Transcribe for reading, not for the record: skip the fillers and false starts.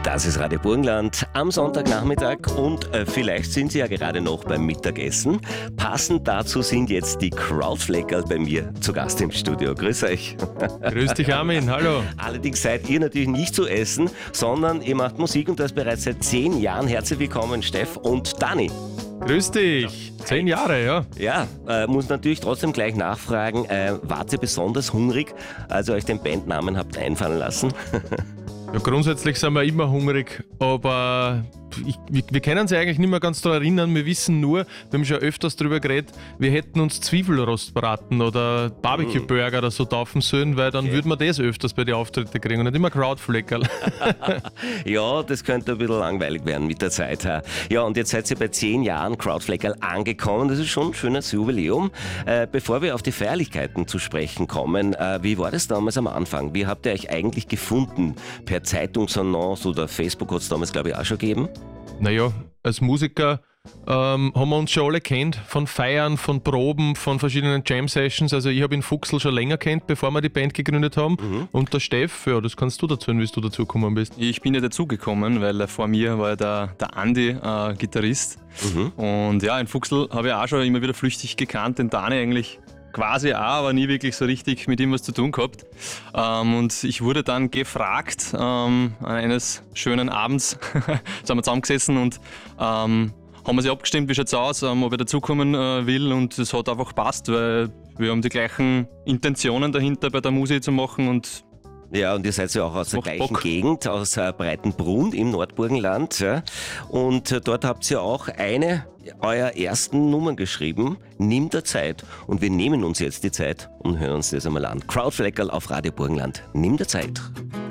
Das ist Radio Burgenland am Sonntagnachmittag und vielleicht sind Sie ja gerade noch beim Mittagessen. Passend dazu sind jetzt die Krautfleckerl bei mir zu Gast im Studio. Grüß euch. Grüß dich, Armin. Hallo. Allerdings seid ihr natürlich nicht zu essen, sondern ihr macht Musik und das bereits seit 10 Jahren. Herzlich willkommen, Steff und Dani. Grüß dich. 10 Jahre, ja. Ja, muss natürlich trotzdem gleich nachfragen, wart ihr besonders hungrig, als ihr euch den Bandnamen habt einfallen lassen? Ja, grundsätzlich sind wir immer hungrig, aber wir können uns eigentlich nicht mehr ganz daran erinnern. Wir wissen nur, wir haben schon öfters darüber geredet, wir hätten uns Zwiebelrostbraten oder Barbecue-Burger oder so taufen sollen, weil dann würden wir das öfters bei den Auftritten kriegen und nicht immer Krautfleckerl. Ja, das könnte ein bisschen langweilig werden mit der Zeit. Ja, und jetzt seid ihr bei 10 Jahren Krautfleckerl angekommen. Das ist schon ein schönes Jubiläum. Bevor wir auf die Feierlichkeiten zu sprechen kommen, wie war das damals am Anfang? Wie habt ihr euch eigentlich gefunden? Per Zeitungsannonce oder Facebook hat es damals, glaube ich, auch schon gegeben? Naja, als Musiker haben wir uns schon alle kennt, von Feiern, von Proben, von verschiedenen Jam-Sessions. Also ich habe ihn Fuchsl schon länger kennt, bevor wir die Band gegründet haben. Und der Steff, ja, das kannst du erzählen, wie du dazugekommen bist. Ich bin ja dazugekommen, weil vor mir war der Andi Gitarrist. Und ja, in Fuchsl habe ich auch schon immer wieder flüchtig gekannt, den Dani eigentlich quasi auch, aber nie wirklich so richtig mit ihm was zu tun gehabt. Und ich wurde dann gefragt, eines schönen Abends, sind wir zusammengesessen und haben wir sich abgestimmt, wie schaut es aus, ob er dazukommen will, und es hat einfach gepasst, weil wir haben die gleichen Intentionen dahinter, bei der Musik zu machen. Und ja, und ihr seid ja auch aus der gleichen Bock. Gegend, aus Breitenbrunn im Nordburgenland. Ja. Und dort habt ihr auch eine eurer ersten Nummern geschrieben, Nimm der Zeit. Und wir nehmen uns jetzt die Zeit und hören uns das einmal an. Krautfleckerl auf Radio Burgenland. Nimm der Zeit.